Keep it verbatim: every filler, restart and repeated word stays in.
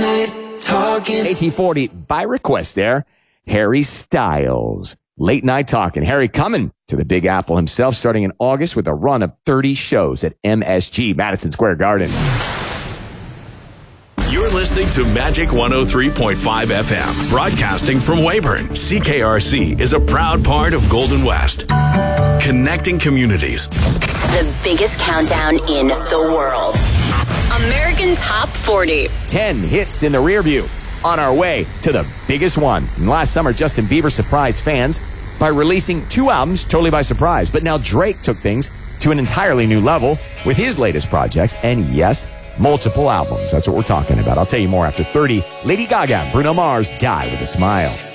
night talking. A T forty by request there. Harry Styles. Late Night Talking. Harry coming to the Big Apple himself starting in August with a run of thirty shows at M S G, Madison Square Garden. You're listening to Magic one oh three point five F M, broadcasting from Weyburn. C K R C is a proud part of Golden West, connecting communities. The biggest countdown in the world. American Top forty. ten hits in the rear view. On our way to the biggest one. And last summer, Justin Bieber surprised fans by releasing two albums totally by surprise. But now Drake took things to an entirely new level with his latest projects. And yes, multiple albums. That's what we're talking about. I'll tell you more after thirty. Lady Gaga, Bruno Mars, Die with a Smile.